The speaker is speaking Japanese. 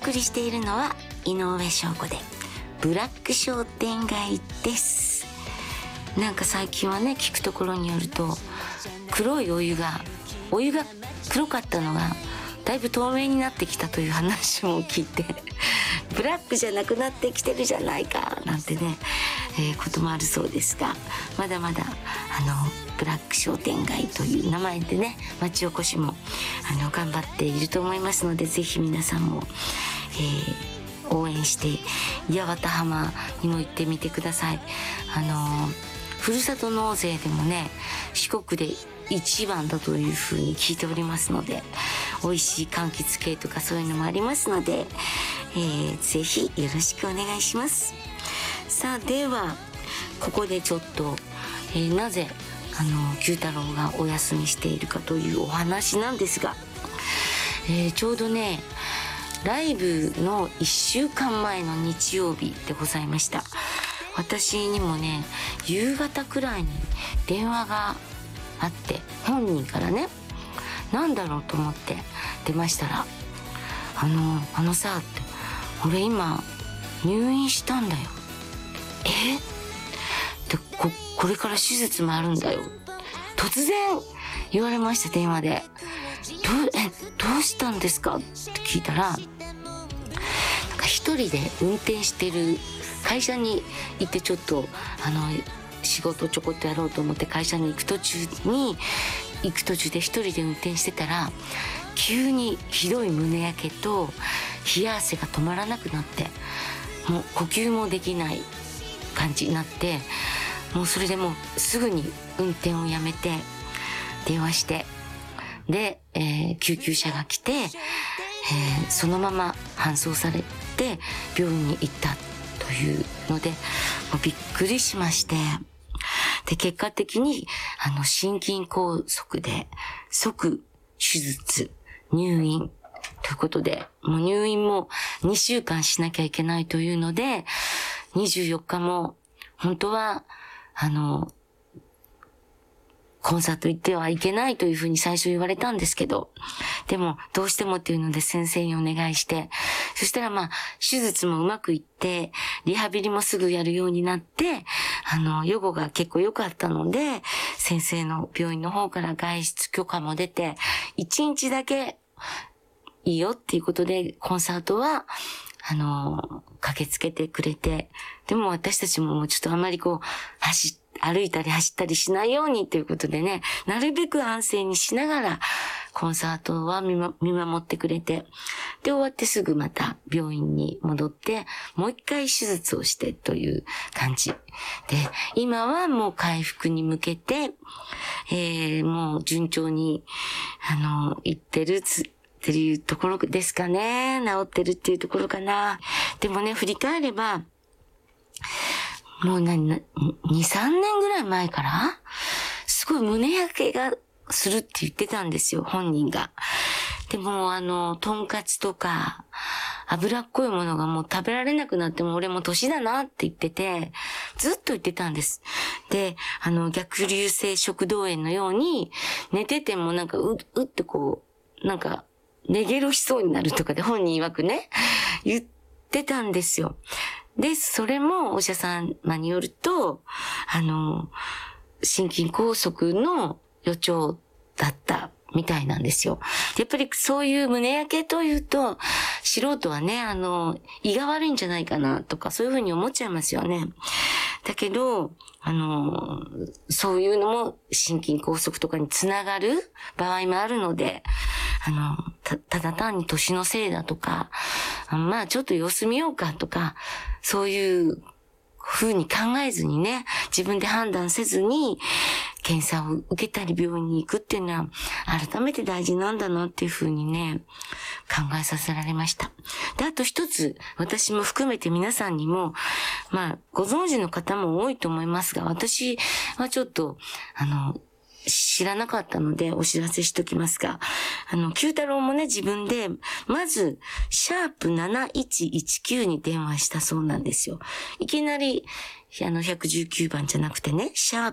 送りしているのは井上翔子でブラック商店街です。なんか最近はね、聞くところによると黒いお湯が黒かったのがだいぶ透明になってきたという話も聞いてブラックじゃなくなってきてるじゃないかなんてね、こともあるそうですが、まだまだブラック商店街という名前でね、町おこしも頑張っていると思いますので、ぜひ皆さんも、応援して八幡浜にも行ってみてください。ふるさと納税でもね、四国で一番だというふうに聞いておりますので、美味しい柑橘系とかそういうのもありますので、ぜひよろしくお願いします。さあ、ではここでちょっと、なぜ九太郎がお休みしているかというお話なんですが、ちょうどね、ライブの1週間前の日曜日でございました。私にもね、夕方くらいに電話があって、本人からね、なんだろうと思って出ましたら、あのさって、俺今入院したんだよ。で、これから手術もあるんだよ。突然言われました、電話で。どうしたんですかって聞いたら、なんか一人で運転してる会社に行って、ちょっと仕事ちょこっとやろうと思って会社に行く途中で一人で運転してたら、急にひどい胸焼けと冷や汗が止まらなくなって、もう呼吸もできない感じになって、もうそれでもうすぐに運転をやめて電話して、で、救急車が来て、そのまま搬送されて病院に行ったというので、もうびっくりしまして、で、結果的に心筋梗塞で即手術入院ということで、もう入院も2週間しなきゃいけないというので、24日も本当はコンサート行ってはいけないというふうに最初言われたんですけど、でもどうしてもっていうので先生にお願いして、そしたら手術もうまくいって、リハビリもすぐやるようになって、予後が結構良かったので、先生の病院の方から外出許可も出て、1日だけいいよっていうことで、コンサートは駆けつけてくれて、でも私たちももうちょっとあまり歩いたり走ったりしないようにということでね、なるべく安静にしながらコンサートは見守ってくれて、で終わってすぐまた病院に戻ってもう一回手術をしてという感じで、今はもう回復に向けて、もう順調に行ってるっていうところですかね。治ってるっていうところかな。でもね、振り返ればもう2、3年ぐらい前から、すごい胸焼けがするって言ってたんですよ、本人が。でもとんかつとか、脂っこいものがもう食べられなくなっても、俺も年だなって言ってて、ずっと言ってたんです。で、逆流性食道炎のように、寝ててもなんかうってこう、なんか、寝ゲロしそうになるとかで本人曰くね、言ってたんですよ。で、それもお医者様によると、心筋梗塞の予兆だったみたいなんですよ。やっぱりそういう胸焼けというと、素人はね、胃が悪いんじゃないかなとか、そういうふうに思っちゃいますよね。だけど、そういうのも心筋梗塞とかにつながる場合もあるので、ただ単に年のせいだとか、ちょっと様子見ようかとか、そういう風に考えずにね、自分で判断せずに、検査を受けたり病院に行くっていうのは、改めて大事なんだなっていう風にね、考えさせられました。で、あと一つ、私も含めて皆さんにも、ご存知の方も多いと思いますが、私はちょっと、知らなかったのでお知らせしときますが、九太郎もね、自分で、まず、#7119 に電話したそうなんですよ。いきなり、119番じゃなくてね、